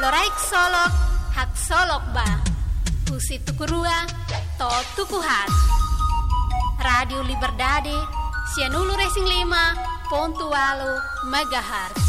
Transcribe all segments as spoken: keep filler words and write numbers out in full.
Loraik solok, hak solok ba. Husi tukurua, to tukuhat. Radio Liberdade, Sianulu Racing lima, Pontualo, Megahertz.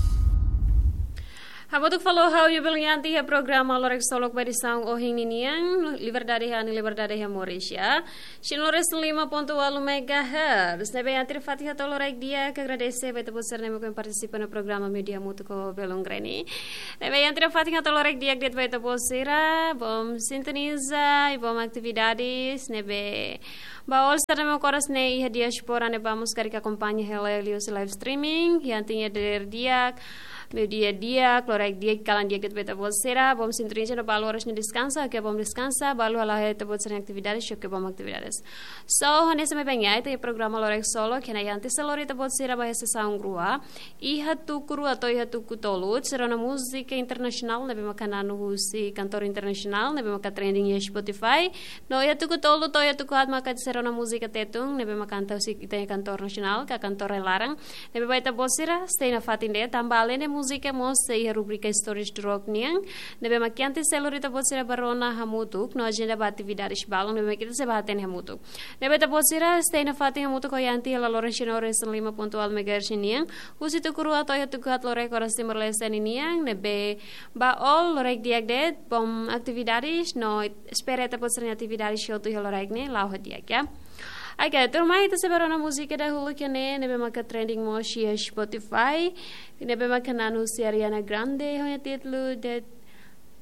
Habotuk follow how you belnyanti ha programa Loraik solok ba di saung ohing niniang Liberdade ha ni Liberdade ha Mauricia. Sianulu Racing lima Pontualo Megahertz. Nebe antri Fatihah to Loraik dia que agradece vai te posar neme com participa no programa media mutu ko belongreni. Nebe antri Fatihah to Loraik dia que vai te posira, bom sintoniza e bom atividades nebe Baol serta meu coração ne ia diaspora ne vamos cari que acompanha Helios live streaming yang tinha der dia media dia Loraik dia kalan dia que beta bolsera bom sintonia no balo horas descansa que bom descansa balo ala te bot serem atividades que bom atividades so nesse me bem aí tem programa Loraik solo que na antes salori te bot sera bahasa saung grua iha tu kuru atau iha tu kutolu serana música internacional nebe makananu husi kantor internasional nebe maka trending ya Spotify no iha tu kutolu to iha tu kuat maka serana música tetung nebe makanta husi itanya kantor nasional ka kantor larang nebe baita bot sera stay na fatinde tambale ne música mos se a rubrica Stories do Rock niang nebe makiante selorita bosira barona hamutuk no agenda ba atividades balong nebe makita se baten hamutuk nebe ta bosira stay na fatin hamutuk koyanti la lorenchino resen lima pontual megahertz niang husi tukuru atau ya tukat lorek ora simmerlesen niang nebe ba all lorek diagdet bom atividades no espera ta bosira atividades show tu lorek ne lau hadiak ya. Oke, turmai itu sebenarnya musik dahulu kene nebe maka trending mo shia Spotify nebe maka nanu si Ariana Grande honya titlu that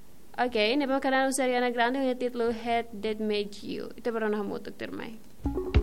Oke, nebe maka nanu si Ariana Grande honya titlu Head That Made You. Itu baru nama untuk turmai.